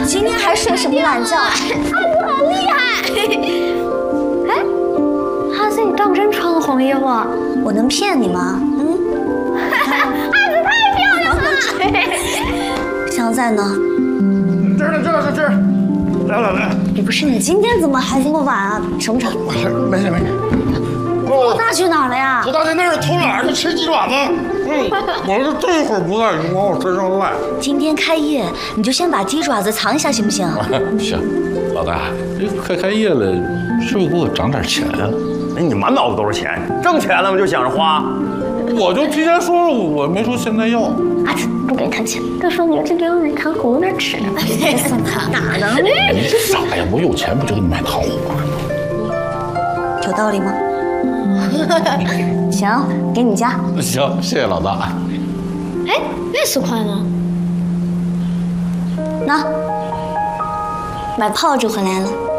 今天还睡什么懒觉？ 阿紫好厉害！哎，阿紫，你当真穿了红衣服？ 我能骗你吗？ 阿紫太漂亮了！ 香在呢？ 这儿呢，这儿。来。 不是你今天怎么还这么晚啊？省省。 没事。 老大去哪儿了呀？ 老大在那儿偷懒呢，吃鸡爪子。我是这会儿不在，就往我身上赖。 今天开业，你就先把鸡爪子藏一下，行不行？ 行，老大，这快开业了，是不是给我涨点钱啊？ 哎，你满脑子都是钱，挣钱了吗？就想着花。 我就提前说了，我没说现在要。 阿紫，不给他钱，他说你这给我买糖葫芦吃。 送他哪能？ 你傻呀！我有钱不就给你买糖葫芦吗？ 有道理吗？行，给你加。 行，谢谢老大。 哎，那4块呢？ 那买炮竹回来了。